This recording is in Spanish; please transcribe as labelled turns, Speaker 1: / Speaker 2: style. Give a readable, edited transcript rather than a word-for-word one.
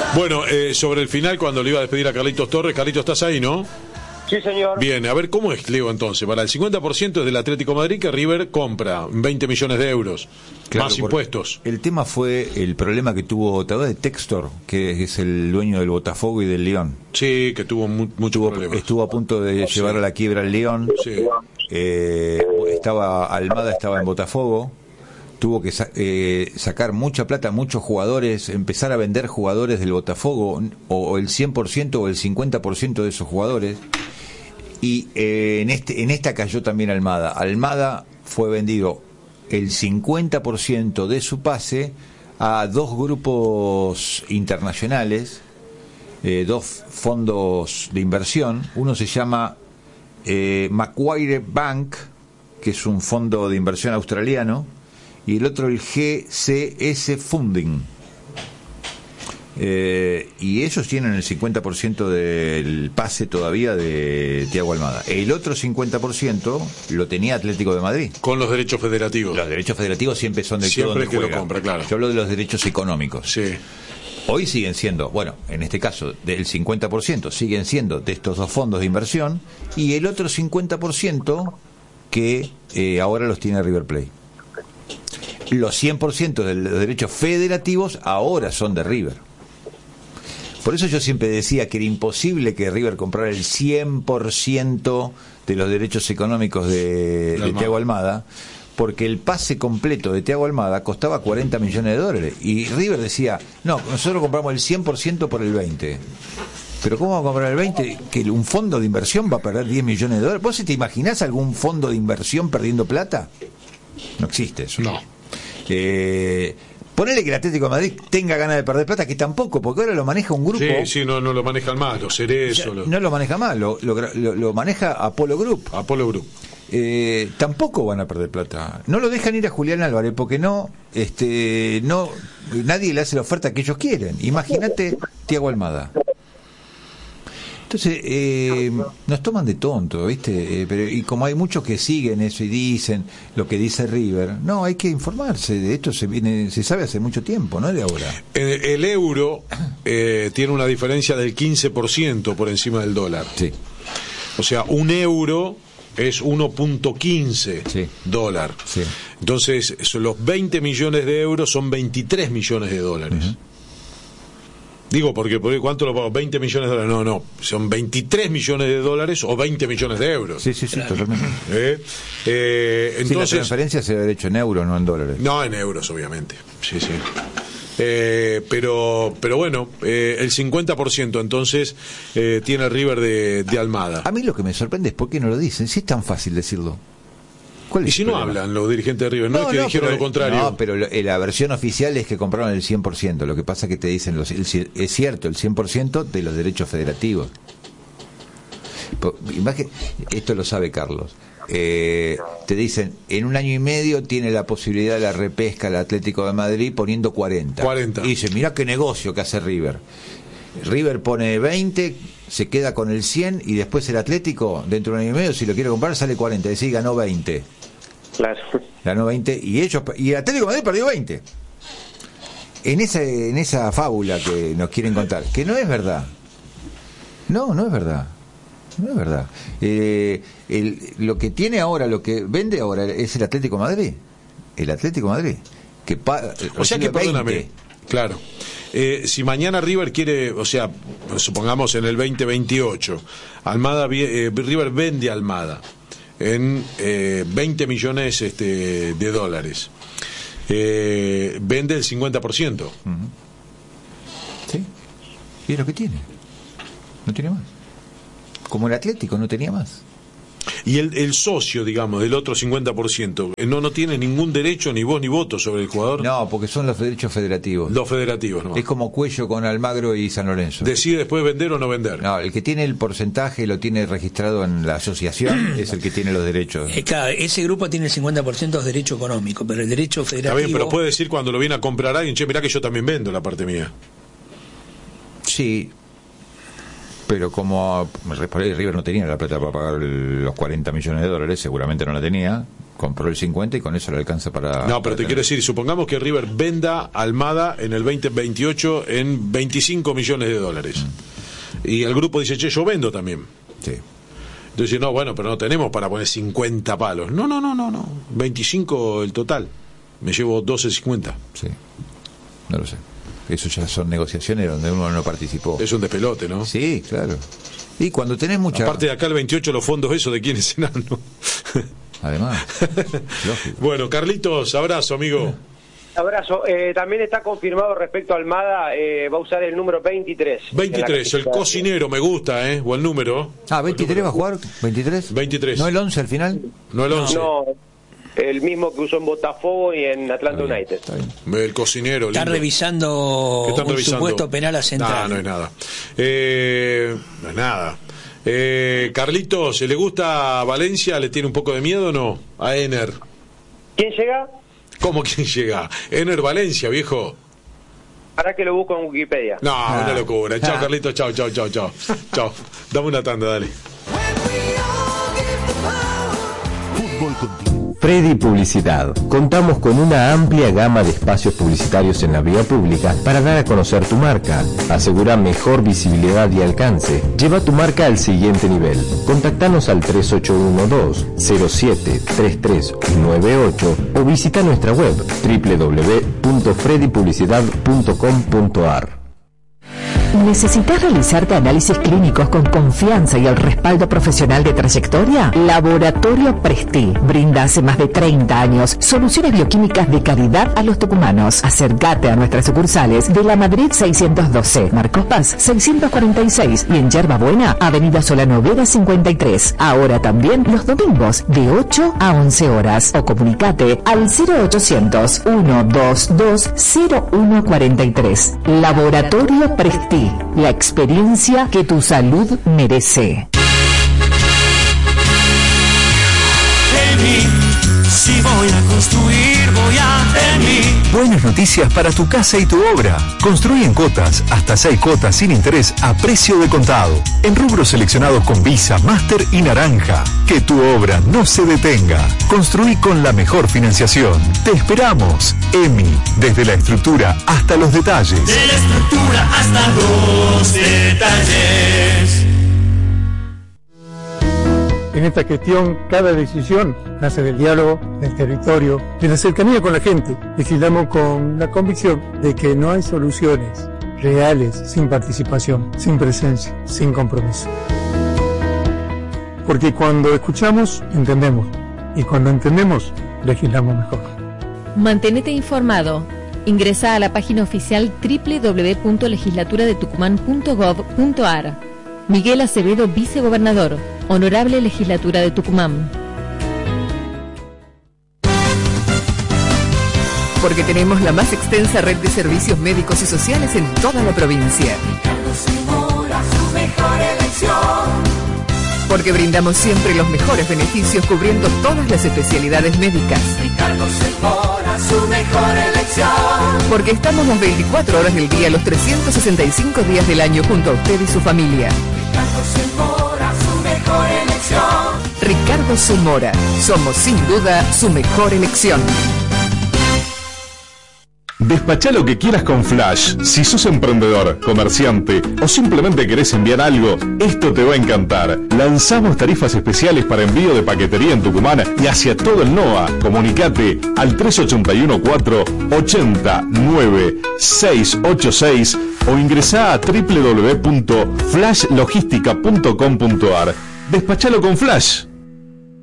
Speaker 1: Bueno, sobre el final, cuando le iba a despedir a Carlitos Torres, Carlitos, ¿estás ahí, no?
Speaker 2: Sí, señor.
Speaker 1: Bien, a ver, ¿cómo es, Leo, entonces? Para el 50% es del Atlético de Madrid, que River compra 20 millones de euros, claro, más impuestos.
Speaker 3: El tema fue el problema que tuvo, ¿te acuerdas de Textor, que es el dueño del Botafogo y del León?
Speaker 1: Sí, que tuvo muchos problemas.
Speaker 3: Estuvo a punto de llevar a la quiebra al León.
Speaker 1: Sí.
Speaker 3: Almada estaba en Botafogo. Tuvo que sacar mucha plata, muchos jugadores, empezar a vender jugadores del Botafogo, o el 100% o el 50% de esos jugadores. Y en esta cayó también Almada. Almada fue vendido el 50% de su pase a dos grupos internacionales, dos fondos de inversión. Uno se llama Macquarie Bank, que es un fondo de inversión australiano, y el otro el GCS Funding. Y ellos tienen el 50% del pase todavía de Thiago Almada. El otro 50% lo tenía Atlético de Madrid.
Speaker 1: Con los derechos federativos.
Speaker 3: Los derechos federativos siempre son del
Speaker 1: siempre
Speaker 3: club donde
Speaker 1: que
Speaker 3: juega.
Speaker 1: lo compra, claro.
Speaker 3: Yo hablo de los derechos económicos.
Speaker 1: Sí.
Speaker 3: Hoy siguen siendo, bueno, en este caso, del 50% siguen siendo de estos dos fondos de inversión, y el otro 50% que ahora los tiene River Plate. Los 100% de los derechos federativos ahora son de River. Por eso yo siempre decía que era imposible que River comprara el 100% de los derechos económicos de Thiago Almada, porque el pase completo de Thiago Almada costaba 40 millones de dólares. Y River decía, no, nosotros compramos el 100% por el 20%. Pero ¿cómo vamos a comprar el 20%? Que un fondo de inversión va a perder 10 millones de dólares. ¿Vos te imaginás algún fondo de inversión perdiendo plata? No existe eso.
Speaker 1: No.
Speaker 3: Ponele que el Atlético de Madrid tenga ganas de perder plata, que tampoco, porque ahora lo maneja un grupo.
Speaker 1: Sí, no lo manejan más, los Cerezo.
Speaker 3: No lo maneja más, lo maneja Apolo Group.
Speaker 1: Apolo Group.
Speaker 3: Tampoco van a perder plata. No lo dejan ir a Julián Álvarez porque no, nadie le hace la oferta que ellos quieren. Imagínate Thiago Almada. Entonces, nos toman de tonto, ¿viste? Pero, y como hay muchos que siguen eso y dicen lo que dice River, no, hay que informarse. De esto se sabe hace mucho tiempo, no de ahora.
Speaker 1: El euro tiene una diferencia del 15% por encima del dólar.
Speaker 3: Sí.
Speaker 1: O sea, un euro es 1.15 dólar.
Speaker 3: Sí.
Speaker 1: Entonces, los 20 millones de euros son 23 millones de dólares. Uh-huh. Digo, porque ¿cuánto lo pago? 20 millones de dólares. No, son 23 millones de dólares o 20 millones de euros.
Speaker 3: Sí, totalmente.
Speaker 1: Entonces,
Speaker 3: la transferencia se debe hecho en euros, no en dólares.
Speaker 1: No, en euros, obviamente. Sí. Pero bueno, el 50% entonces tiene River de Almada.
Speaker 3: A mí lo que me sorprende es por qué no lo dicen, si es tan fácil decirlo.
Speaker 1: Y si no hablan los dirigentes de River, no es que dijeron lo contrario.
Speaker 3: No, pero la versión oficial es que compraron el 100%. Lo que pasa es que te dicen, es cierto, el 100% de los derechos federativos. Esto lo sabe Carlos. Te dicen, en un año y medio tiene la posibilidad de la repesca el Atlético de Madrid poniendo 40. Y dice, mirá qué negocio que hace River. River pone 20, se queda con el 100 y después el Atlético, dentro de un año y medio, si lo quiere comprar, sale 40. Es decir, ganó 20.
Speaker 2: Claro.
Speaker 3: Ganó 20 y el Atlético de Madrid perdió 20. En esa fábula que nos quieren contar, que no es verdad. No es verdad. No es verdad. Lo que tiene ahora, lo que vende ahora es el Atlético de Madrid. El Atlético de Madrid.
Speaker 1: O sea que, perdóname, claro. Si mañana River quiere, o sea, supongamos en el 2028, River vende a Almada en 20 millones de dólares. Vende el 50%.
Speaker 3: Uh-huh. Sí. Y es lo que tiene. No tiene más. Como el Atlético no tenía más.
Speaker 1: Y el socio, digamos, del otro 50%, no tiene ningún derecho, ni voz ni voto sobre el jugador.
Speaker 3: No, porque son los derechos federativos.
Speaker 1: Los federativos, ¿no?
Speaker 3: Es como Cuello con Almagro y San Lorenzo.
Speaker 1: Decide después vender o no vender.
Speaker 3: No, el que tiene el porcentaje, lo tiene registrado en la asociación, es el que tiene los derechos.
Speaker 4: Claro, ese grupo tiene el 50% de derecho económico, pero el derecho federativo...
Speaker 1: Está bien, pero puede decir cuando lo viene a comprar alguien, che, mirá que yo también vendo la parte mía.
Speaker 3: Sí. Pero como River no tenía la plata para pagar los 40 millones de dólares, seguramente no la tenía, compró el 50 y con eso le alcanza para...
Speaker 1: No, pero te quiero decir, supongamos que River venda Almada en el 2028 en $25 millones. Y el grupo dice, che, yo vendo también.
Speaker 3: Sí.
Speaker 1: Entonces, no, bueno, pero no tenemos para poner 50 palos. No. 25 el total. Me llevo 12.50.
Speaker 3: Sí. No lo sé. Eso ya son negociaciones donde uno no participó.
Speaker 1: Es un despelote, ¿no?
Speaker 3: Sí, claro. Y cuando tenés mucha...
Speaker 1: Aparte de acá el 28, los fondos esos de quiénes serán, ¿no?
Speaker 3: Además, lógico.
Speaker 1: Bueno, Carlitos, abrazo, amigo.
Speaker 2: Abrazo. También está confirmado respecto a Almada, va a usar el número 23.
Speaker 1: 23, el cocinero, me gusta, buen número.
Speaker 3: 23 va a jugar, 23.
Speaker 1: 23.
Speaker 3: ¿No el 11 al final?
Speaker 1: No el 11.
Speaker 2: No, el mismo que usó en Botafogo y en Atlanta United.
Speaker 3: Está bien.
Speaker 1: El cocinero.
Speaker 4: Están revisando un supuesto penal a Central.
Speaker 1: No es nada. No es nada. Carlitos, ¿se le gusta a Valencia? ¿Le tiene un poco de miedo o no? A Ener.
Speaker 2: ¿Quién llega?
Speaker 1: ¿Cómo quién llega? Ener Valencia, viejo.
Speaker 2: Ahora que lo busco en Wikipedia.
Speaker 1: No, una locura. Chao, Carlitos, chao. Chao. Dame una tanda, dale.
Speaker 5: Fútbol contigo. Freddy Publicidad. Contamos con una amplia gama de espacios publicitarios en la vía pública para dar a conocer tu marca. Asegura mejor visibilidad y alcance. Lleva tu marca al siguiente nivel. Contactanos al 3812-073398 o visita nuestra web www.freddypublicidad.com.ar.
Speaker 6: ¿Necesitas realizarte análisis clínicos con confianza y el respaldo profesional de trayectoria? Laboratorio Presti brinda hace más de 30 años soluciones bioquímicas de calidad a los tucumanos. Acércate a nuestras sucursales de La Madrid 612, Marcos Paz 646 y en Yerba Buena, Avenida Solano Vera 53. Ahora también los domingos de 8 a 11 horas o comunicate al 0800-122-0143. Laboratorio Presti. La experiencia que tu salud merece.
Speaker 7: Si voy a construir, voy a
Speaker 5: Buenas noticias para tu casa y tu obra. Construye en cuotas, hasta 6 cuotas sin interés a precio de contado. En rubros seleccionados con Visa, Master y Naranja. Que tu obra no se detenga. Construí con la mejor financiación. Te esperamos. EMI, desde la estructura hasta los detalles.
Speaker 7: De la estructura hasta los detalles.
Speaker 8: En esta gestión, cada decisión nace del diálogo, del territorio, de la cercanía con la gente. Legislamos con la convicción de que no hay soluciones reales sin participación, sin presencia, sin compromiso. Porque cuando escuchamos, entendemos. Y cuando entendemos, legislamos mejor.
Speaker 9: Mantenete informado. Ingresa a la página oficial www.legislaturadetucumán.gov.ar. Miguel Acevedo, vicegobernador. Honorable Legislatura de Tucumán.
Speaker 10: Porque tenemos la más extensa red de servicios médicos y sociales en toda la provincia.
Speaker 7: Ricardo Zamora, su mejor elección.
Speaker 10: Porque brindamos siempre los mejores beneficios cubriendo todas las especialidades médicas.
Speaker 7: Ricardo Zamora, su mejor elección.
Speaker 10: Porque estamos las 24 horas del día, los 365 días del año junto a usted y su familia.
Speaker 7: Ricardo Zamora, su mejor elección.
Speaker 10: Ricardo Zamora, somos sin duda su mejor elección.
Speaker 11: Despachá lo que quieras con Flash. Si sos emprendedor, comerciante o simplemente querés enviar algo, esto te va a encantar. Lanzamos tarifas especiales para envío de paquetería en Tucumán y hacia todo el NOA. Comunicate al 381-480-9686 o ingresá a www.flashlogistica.com.ar. Despachalo con Flash.